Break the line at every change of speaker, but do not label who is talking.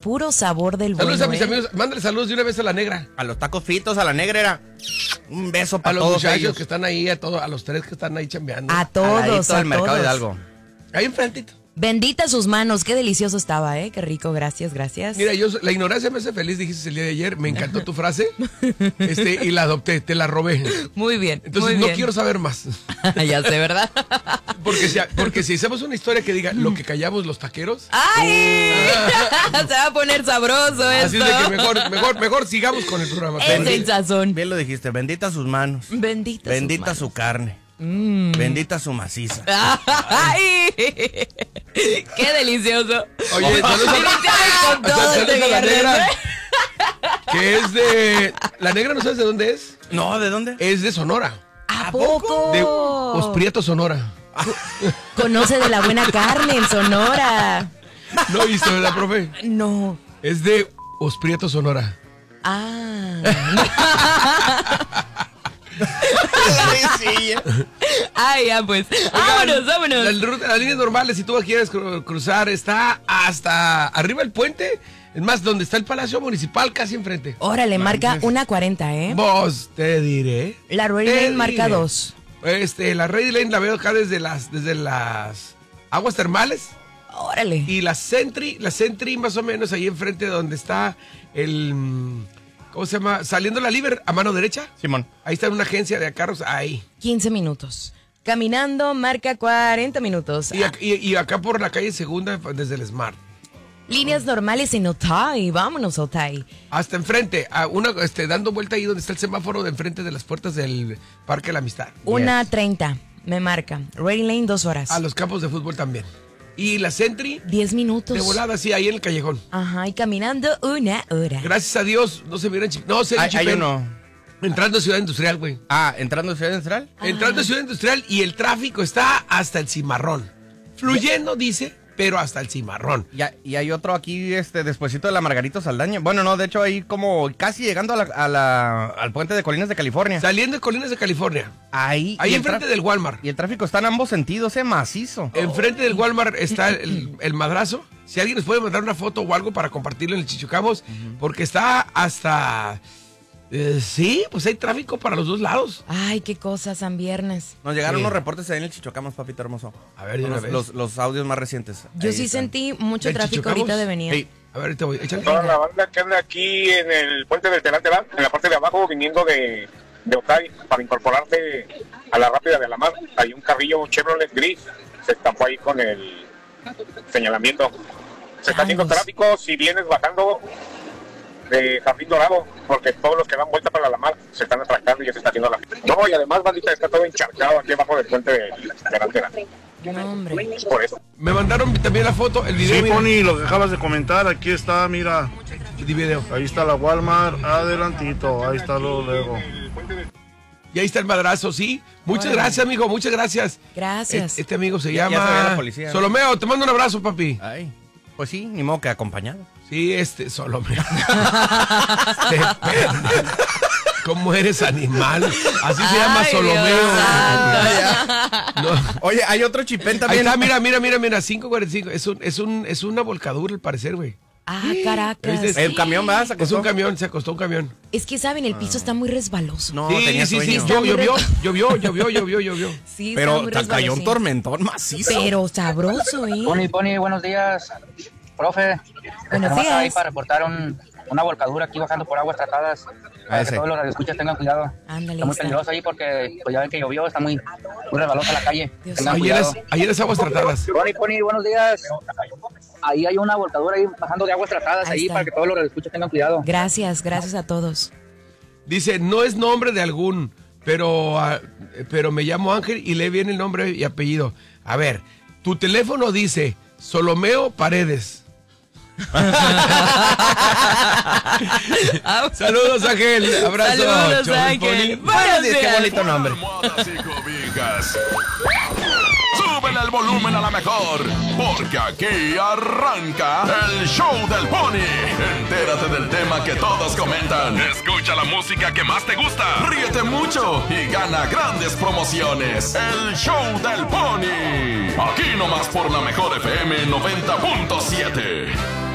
puro sabor del
Saludos
bueno.
a mis amigos. Mándale saludos de una vez a la negra.
A los tacos fritos, a la negrera. Un beso
A
para
los
todos
muchachos
ellos.
que están ahí, a los tres que están ahí chambeando.
A todos,
Aladito
a
del mercado
todos.
Hidalgo.
Ahí enfrentito.
Bendita sus manos, qué delicioso estaba, ¿eh? Qué rico, gracias.
Mira, la ignorancia me hace feliz, dijiste el día de ayer. Me encantó tu frase. Y la adopté, te la robé.
Muy bien.
Entonces
muy
no
bien.
quiero saber más.
Ya sé, ¿verdad?
Porque si hacemos una historia que diga lo que callamos los taqueros.
¡Ay! Se va a poner sabroso
Así
esto.
es de que mejor sigamos con el programa.
Es el sazón.
Bien lo dijiste, bendita sus manos.
Bendita
su carne. Bendita su maciza.
¡Ay! ¡Qué delicioso!
Oye, saludos
con todo
saludos
este
a la
viernes.
negra. Que es de... ¿La negra no sabes de dónde es?
No, ¿de dónde?
Es de Sonora.
¿A poco?
De Os Prietos, Sonora.
Conoce de la buena carne en Sonora.
No viste, ¿verdad, profe?
No.
Es de Os Prietos, Sonora.
Ah. Ay, ya pues. Vámonos.
Las líneas normales, si tú quieres cruzar, está hasta arriba del puente. Es más, donde está el Palacio Municipal, casi enfrente.
Órale, marca 1:40, ¿eh?
Vos te diré.
La Ready Lane marca 2.
La Ready Lane la veo acá desde las aguas termales.
Órale.
Y la Sentry más o menos ahí enfrente donde está el... ¿Cómo se llama? Saliendo la Liber a mano derecha.
Simón.
Ahí está una agencia de carros, ahí.
15 minutos. Caminando marca 40 minutos.
Y acá por la calle Segunda desde el Smart.
Líneas normales en Otay. Vámonos, Otay.
Hasta enfrente, dando vuelta ahí donde está el semáforo de enfrente de las puertas del Parque de la Amistad.
1:30 me marca. Ready Lane 2 horas.
A los campos de fútbol también. Y la Sentry
10 minutos.
de volada, sí, ahí en el callejón.
Ajá, y caminando 1 hora.
Gracias a Dios, no se miran no se
Hay uno.
Entrando a Ciudad Industrial, güey.
¿Entrando a Ciudad Industrial?
Entrando a Ciudad Industrial y el tráfico está hasta el cimarrón. Fluyendo, dice, pero hasta el cimarrón.
Y hay otro aquí, despuesito de la Margarito Saldaña. Bueno, no, de hecho ahí como casi llegando al puente de Colinas de California.
Saliendo de Colinas de California.
Ahí
enfrente del Walmart.
Y el tráfico está en ambos sentidos, macizo.
Enfrente del Walmart está el madrazo. Si alguien nos puede mandar una foto o algo para compartirlo en el Chichocamos, porque está hasta... sí, pues hay tráfico para los dos lados.
Ay, qué cosas, San Viernes.
Nos llegaron unos reportes ahí en el Chichocamos, papito hermoso.
A ver, de una vez.
Los audios más recientes.
Yo
Ahí
sí
están.
sentí mucho
¿Del
tráfico
Chichocamos?
ahorita de venida.
Hey, a ver, te voy. Échale.
Toda la banda que anda aquí en el puente del Terán, en la parte de abajo, viniendo de Otay, para incorporarte a la rápida de la mar, hay un carrillo, un Chevrolet gris, se estampó ahí con el señalamiento. Se está haciendo tráfico si vienes bajando de Jardín Dorado, porque todos los que dan vuelta para la mar se están atracando y ya se está haciendo la... No, y además, bandita, está todo encharcado aquí abajo del puente del Terán.
No, hombre.
Por eso.
Me mandaron también la foto, el video.
Sí,
mira.
Pony, lo que acabas de comentar, aquí está, mira.
El video.
Ahí está la Walmart, adelantito, ahí está luego.
Y ahí está el madrazo, sí. Muchas gracias, amigo, muchas gracias.
Gracias.
Este amigo se
Ya sabía
llama
la policía, ¿no?
Solomeo, te mando un abrazo, papi.
Ay, pues sí, ni modo que acompañado.
Sí, Solomeo. ¿Cómo eres animal? Así se llama
Ay,
Solomeo.
Dios
No.
Oye, hay otro chipén
Ahí
también.
está, mira, 5:45. Es una volcadura al parecer, güey.
Ah, Caracas.
El camión, ¿verdad?
Es un camión, se acostó un camión.
Es que, ¿saben? El piso está muy resbaloso.
No,
Sí,
tenía
sí,
sueño.
Llovió.
Sí, está
Pero
muy
cayó un
resbalosín.
tormentón macizo.
Pero sabroso, ¿eh?
Pony, buenos días, profe.
Buenos
Nomás ahí
días.
para reportar una volcadura aquí bajando por aguas tratadas. Para que
ese.
todos los radioescuchas tengan cuidado.
Ándale,
Está muy
está.
peligroso ahí porque pues ya ven que llovió, está muy resbalosa la calle.
Dios
Tengan
Ayer
cuidado.
es aguas tratadas.
Pony, buenos días. Ahí hay una volcadura ahí bajando de aguas tratadas
Ahí
ahí
está.
para que todos los radioescuchas tengan cuidado.
Gracias a todos.
Dice, no es nombre de algún, pero me llamo Ángel y le viene el nombre y apellido. A ver, tu teléfono dice Solomeo Paredes. Saludos, Ángel. Abrazo.
Saludos,
Chau,
Ángel.
Poli.
Buenos
Qué
días.
bonito nombre.
Almohadas y cobijas. Súbele el volumen a la mejor, porque aquí arranca el show del Pony. Entérate del tema que todos comentan. Escucha la música que más te gusta. Ríete mucho y gana grandes promociones. El show del Pony. Aquí nomás por la mejor FM 90.7.